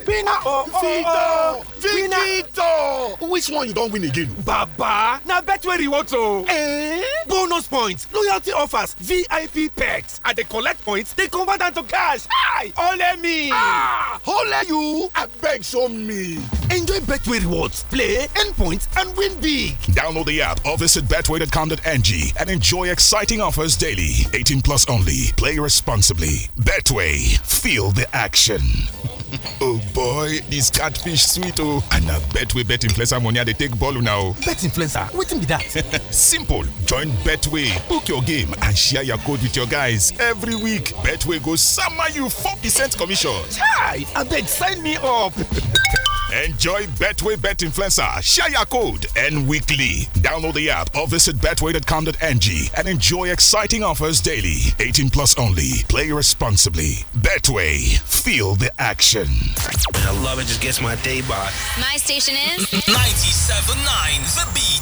Victor! Which one you don win again? Baba, na Betway rewards o. Bonus points, loyalty offers, VIP perks. I dey collect points, dey convert am to cash. Hi! Ole me! Ole you! Abeg show me. Enjoy Betway rewards, play, earn points, and win big. Download the app or visit betway.com.ng and enjoy exciting offers daily. 18 plus only. Play responsibly. Betway. Feel the action. Oh boy, this catfish sweet oh. And na Betway bet influencer money they take ball now. Bet influencer, wetin be that? Simple. Join Betway, book your game and share your code with your guys every week. Betway goes summer you 4% commission. Chai, abeg sign me up. Enjoy Betway Bet Influencer. Share your code and weekly. Download the app or visit betway.com.ng and enjoy exciting offers daily. 18 plus only. Play responsibly. Betway. Feel the action. I love it. Just gets my day by. My station is 97.9 The Beat.